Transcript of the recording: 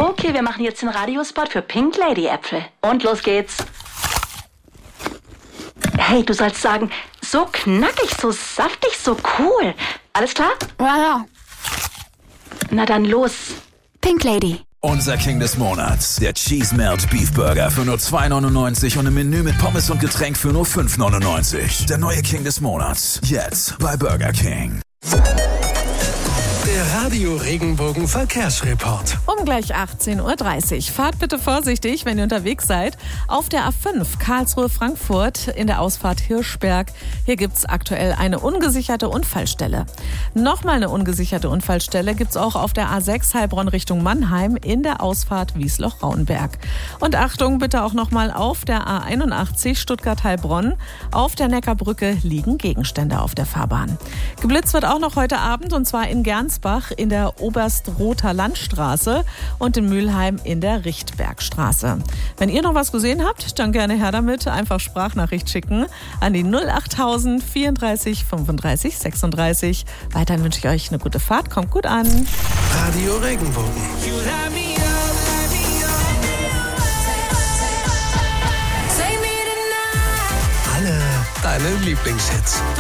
Okay, wir machen jetzt den Radiospot für Pink Lady Äpfel. Und los geht's. Hey, du sollst sagen, so knackig, so saftig, so cool. Alles klar? Ja. Na dann los. Pink Lady. Unser King des Monats, der Cheese Melt Beef Burger für nur 2,99 und ein Menü mit Pommes und Getränk für nur 5,99. Der neue King des Monats, jetzt bei Burger King. Der Radio Regenbogen Verkehrsreport. Um gleich 18:30 Uhr. Fahrt bitte vorsichtig, wenn ihr unterwegs seid. Auf der A5 Karlsruhe-Frankfurt in der Ausfahrt Hirschberg. Hier gibt's aktuell eine ungesicherte Unfallstelle. Nochmal eine ungesicherte Unfallstelle gibt's auch auf der A6 Heilbronn Richtung Mannheim in der Ausfahrt Wiesloch-Rauenberg. Und Achtung bitte auch nochmal auf der A81 Stuttgart-Heilbronn. Auf der Neckarbrücke liegen Gegenstände auf der Fahrbahn. Geblitzt wird auch noch heute Abend und zwar in Gernsbach in der Oberstrother Landstraße und in Mülheim in der Richtbergstraße. Wenn ihr noch was gesehen habt, dann gerne her damit. Einfach Sprachnachricht schicken an die 08000 34 35 36. Weiterhin wünsche ich euch eine gute Fahrt. Kommt gut an. Radio Regenbogen. Alle deine Lieblingshits.